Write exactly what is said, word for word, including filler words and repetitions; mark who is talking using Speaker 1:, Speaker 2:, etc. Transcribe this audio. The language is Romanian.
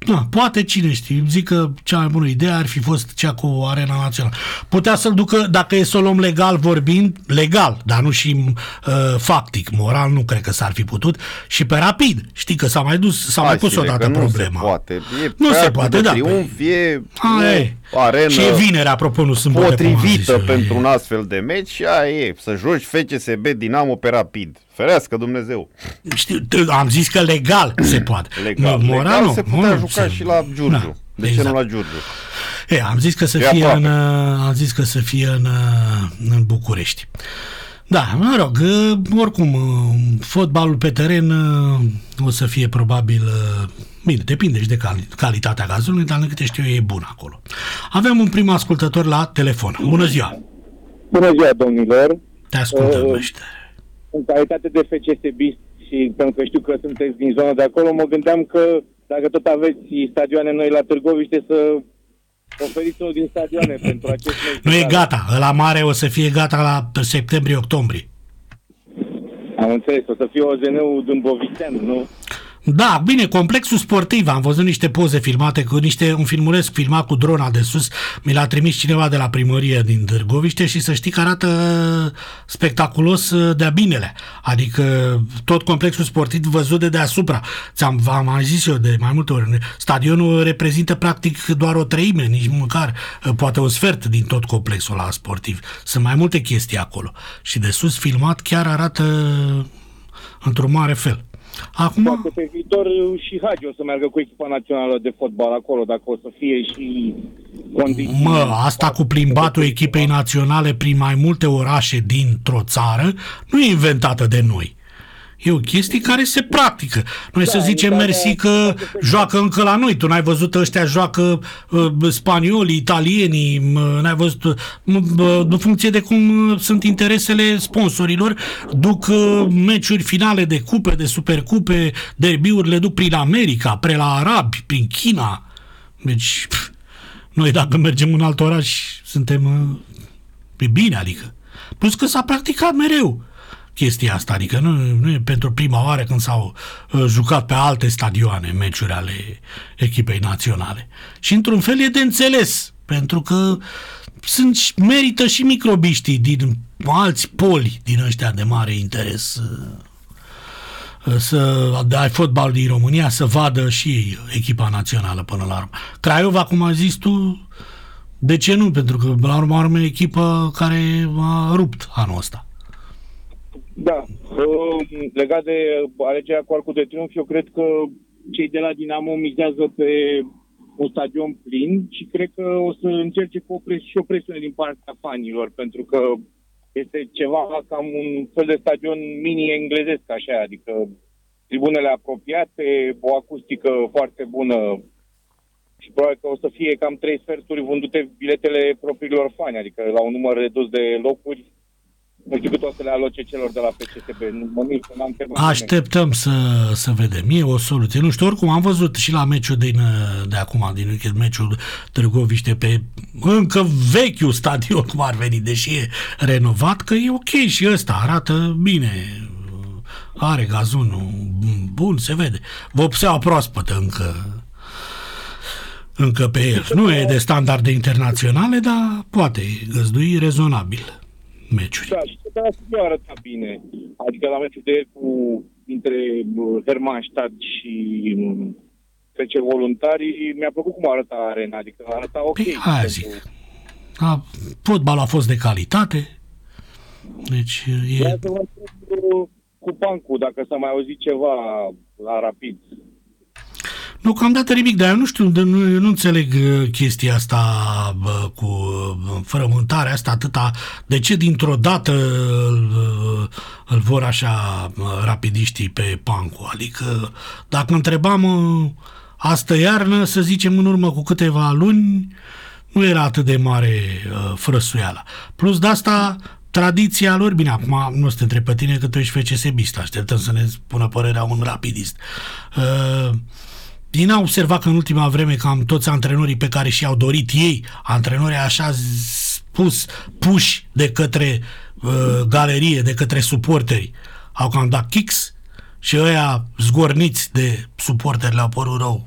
Speaker 1: Da, poate, cine știe, zic că cea mai bună idee ar fi fost cea cu Arena Națională. Putea să-l ducă, dacă e să o luăm legal vorbind, legal, dar nu și uh, faptic, moral nu cred că s-ar fi putut, și pe Rapid. Știi că s-a mai dus, s-a
Speaker 2: Hai,
Speaker 1: mai pus o dată
Speaker 2: nu
Speaker 1: problema.
Speaker 2: Se poate. E
Speaker 1: nu se poate, da.
Speaker 2: Triumf, e
Speaker 1: arenă și e vineri, apropo, nu sunt
Speaker 2: potrivită pentru e... un astfel de meci și aia e, să joci F C S B Dinamo pe Rapid. Ferească Dumnezeu.
Speaker 1: Știu, am zis că legal se poate.
Speaker 2: Legal,
Speaker 1: moral,
Speaker 2: legal
Speaker 1: nu,
Speaker 2: se putea
Speaker 1: nu,
Speaker 2: juca
Speaker 1: se...
Speaker 2: și la Giurgiu. Da, de
Speaker 1: exact.
Speaker 2: ce nu la Giurgiu?
Speaker 1: E, am zis că să
Speaker 2: e
Speaker 1: fie
Speaker 2: aproape.
Speaker 1: în am zis că să fie în, în București. Da, mă rog, oricum fotbalul pe teren o să fie probabil, bine, depinde și de cali- calitatea gazului, dar în câte știu eu e bun acolo. Avem un prim ascultător la telefon. Bună ziua!
Speaker 3: Bună ziua, domnilor!
Speaker 1: Te ascultăm, uh, meștere.
Speaker 3: În calitate de F C S B și pentru că știu că sunteți din zona de acolo, mă gândeam că dacă tot aveți stadioane noi la Târgoviște, să oferiți unul din stadioane pentru acest meci.
Speaker 1: Nu e gata, ăla mare o să fie gata la septembrie-octombrie.
Speaker 3: Am înțeles, o să fie O Z N-ul Dâmbovițean, nu?
Speaker 1: Da, bine, complexul sportiv, am văzut niște poze filmate, cu niște, un filmuleț filmat cu drona de sus, mi l-a trimis cineva de la primărie din Târgoviște și să știi că arată spectaculos de-a binele. Adică tot complexul sportiv văzut de deasupra. Ți-am v-am mai zis eu de mai multe ori, stadionul reprezintă practic doar o treime, nici măcar poate un sfert din tot complexul ăla sportiv. Sunt mai multe chestii acolo și de sus filmat chiar arată într-un mare fel. Acum...
Speaker 3: Poate pe viitor și Hagi o să meargă cu echipa națională de fotbal acolo, dacă o să fie și condiții...
Speaker 1: Mă, asta cu plimbatul echipei naționale prin mai multe orașe dintr-o țară nu e inventată de noi. E o chestie care se practică. Noi da, să zicem mersi că joacă încă la noi. Tu n-ai văzut ăștia joacă uh, spaniolii, italienii, uh, n-ai văzut uh, în funcție de cum sunt interesele sponsorilor, duc uh, meciuri finale de cupe, de supercupe, derbiuri le duc prin America, pre la arabi, prin China. Deci pf, noi dacă mergem în alt oraș suntem uh, bine, adică. Plus că s-a practicat mereu chestia asta, adică nu, nu e pentru prima oară când s-au uh, jucat pe alte stadioane meciuri ale echipei naționale. Și într-un fel e de înțeles, pentru că sunt, merită și microbiștii din alți poli din ăștia de mare interes uh, să ai fotbal din România, să vadă și echipa națională până la urmă. Craiova, cum ai zis tu, de ce nu? Pentru că la urmă urmă e echipă care a rupt anul ăsta.
Speaker 3: Da, legat de alegerea cu Arcul de Triunf, eu cred că cei de la Dinamo mizează pe un stadion plin și cred că o să încerce cu o pres- și o presiune din partea fanilor, pentru că este ceva cam un fel de stadion mini-englezesc, așa, adică tribunele apropiate, o acustică foarte bună și probabil că o să fie cam trei sferturi vândute biletele propriilor fani, adică la un număr redus de locuri. Nu știu cât o să le aloce celor de la F C S B. Nu, nu, n-am
Speaker 1: Așteptăm să, să vedem. E o soluție. Nu știu, oricum am văzut și la meciul din, de acum, din weekend, meciul Târgoviște pe încă vechiul stadion, cum ar veni, deși e renovat, că e ok și ăsta arată bine. Are gazonul bun, se vede. Vopseaua proaspătă încă încă pe el. Nu e de standarde internaționale, dar poate găzdui rezonabil meciuri.
Speaker 3: Da, și da, nu arăta bine. Adică la meciul de ieri cu între Hermannstadt și F C Voluntari, mi-a plăcut cum arăta arena, adică arăta ok.
Speaker 1: Păi, aia zic. A, fotbalul a fost de calitate. Deci e...
Speaker 3: Vreau să vă întreb cu Pancu, dacă s-a mai auzit ceva la Rapid.
Speaker 1: Nu, că am dat nimic, dar eu nu știu, nu, eu nu înțeleg chestia asta bă, cu frământarea asta atâta. De ce dintr-o dată îl, îl vor așa rapidiștii pe Pancu? Adică dacă întrebam astă iarnă, să zicem în urmă cu câteva luni, nu era atât de mare uh, frăsuiala. Plus de asta, tradiția lor, bine, acum nu te întreb pe tine că tu ești F C S B-ist, așteptăm să ne spună părerea un rapidist. Uh, Din a observat că în ultima vreme cam toți antrenorii pe care și-au dorit ei, antrenorii așa spus, puși de către uh, galerie, de către suporteri, au cam dat kicks și ăia zgorniți de suporteri le-au părut rău